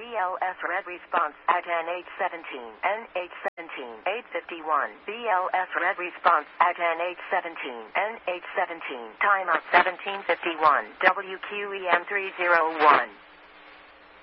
BLS red response at NH17, NH17, 851. BLS red response at NH17, NH17. Timeout 1751. WQEM 301.